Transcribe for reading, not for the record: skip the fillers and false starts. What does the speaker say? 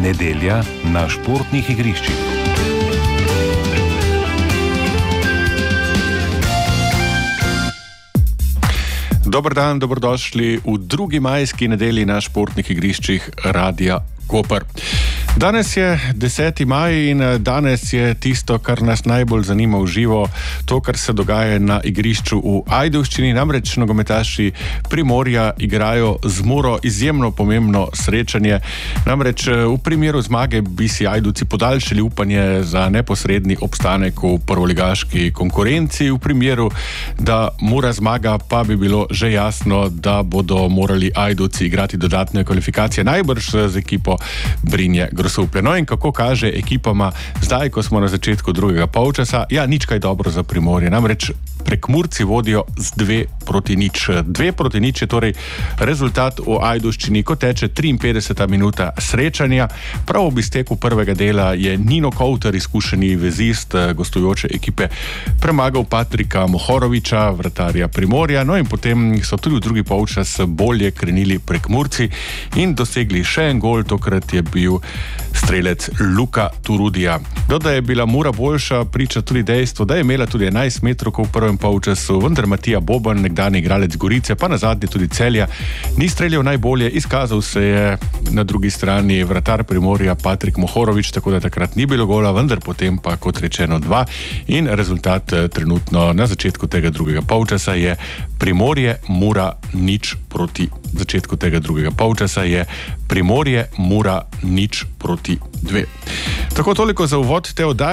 Nedelja na športnih igriščih. Dober dan, dobrodošli v drugi majski nedelji na športnih igriščih Radia Koper. Danes je 10. maj in danes je tisto, kar nas najbolj zanima v živo, to, kar se dogaja na igrišču v Ajdovščini. Namreč nogometaši Primorja igrajo z Muro izjemno pomembno srečanje. Namreč v primeru zmage bi si Ajdovci podaljšali upanje za neposredni obstanek v prvoligaški konkurenci. V primeru, da Mura zmaga, pa bi bilo že jasno, da bodo morali Ajdovci igrati dodatne kvalifikacije, najbrž z ekipo Brinje Grosuplje. No in kako kaže ekipama zdaj, ko smo na začetku drugega polčasa? Ja, nič kaj dobro za Primorje. Namreč Prekmurci vodijo z 2-0. 2-0 je torej rezultat v Ajdovščini, ko teče 53. minuta srečanja. Prav ob izteku prvega dela je Nino Kovter, izkušeni vezist gostujoče ekipe, premagal Patrika Mohoroviča, vratarja Primorja. No in potem so tudi v drugi polčas bolje krenili Prekmurci in dosegli še en gol. Tokrat je bil strelec Luka Turudija. Da je bila Mura boljša, priča tudi dejstvo, da je imela tudi 11 metrov v prvem polčasu, vendar Matija Boban, nekdanji igralec Gorice, pa nazadnje tudi Celja, ni streljal najbolje. Izkazal se je na drugi strani vratar Primorja Patrik Mohorovič, tako da takrat ni bilo gola, vendar potem pa, kot rečeno, 2. In rezultat trenutno na začetku tega drugega polčasa je Primorje Mura 0-2. Začetku tega drugega polčasa je Primorje Mura 0-2. Tako toliko za uvod te oddaje.